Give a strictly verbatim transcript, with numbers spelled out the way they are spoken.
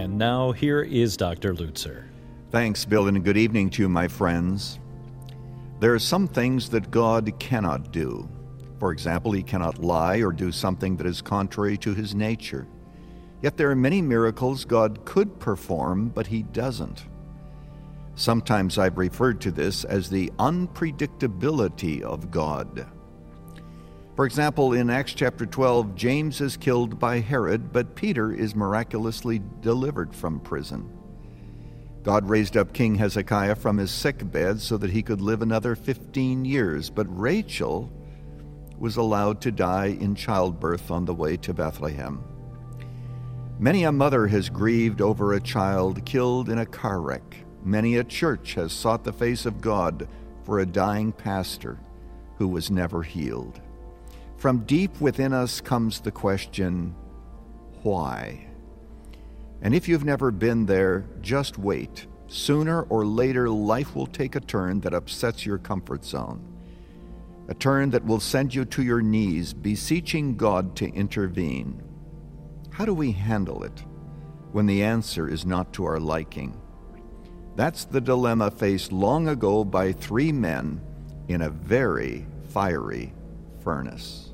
And now here is Doctor Lutzer. Thanks, Bill, and good evening to you, my friends. There are some things that God cannot do. For example, he cannot lie or do something that is contrary to his nature. Yet there are many miracles God could perform, but he doesn't. Sometimes I've referred to this as the unpredictability of God. For example, in Acts chapter twelve, James is killed by Herod, but Peter is miraculously delivered from prison. God raised up King Hezekiah from his sick bed so that he could live another fifteen years, but Rachel was allowed to die in childbirth on the way to Bethlehem. Many a mother has grieved over a child killed in a car wreck. Many a church has sought the face of God for a dying pastor who was never healed. From deep within us comes the question, why? And if you've never been there, just wait. Sooner or later, life will take a turn that upsets your comfort zone. A turn that will send you to your knees, beseeching God to intervene. How do we handle it when the answer is not to our liking? That's the dilemma faced long ago by three men in a very fiery furnace.